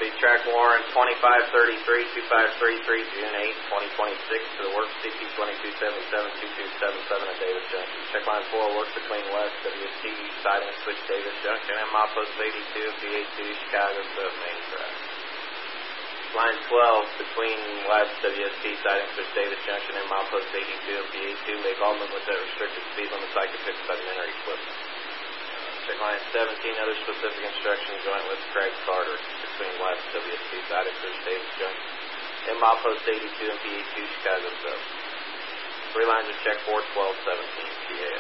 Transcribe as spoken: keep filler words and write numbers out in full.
be track warrant twenty-five thirty-three, twenty-five thirty-three, June eighth, twenty twenty-six, to the work C P twenty-two seventy-seven, twenty-two seventy-seven at Davis Junction. Check line four, work between West W S T siding switch Davis Junction and milepost eighty-two and P eighty-two, Chicago Sub Main Drive. Line twelve, between West W S T siding switch Davis Junction and milepost eighty-two and P eighty-two, make all movements at restricted speed limits like depicted by the entry equipment. Check line seventeen, other specific instructions joint with Craig Carter between West W S T siding switch Davis Junction and milepost eighty-two and P eighty-two, Chicago Sub. Three lines of check four twelve seventeen, P A S.